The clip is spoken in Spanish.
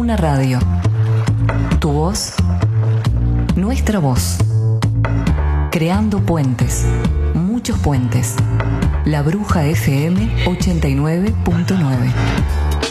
una radio. Tu voz, nuestra voz. Creando puentes, muchos puentes. La Bruja FM 89.9.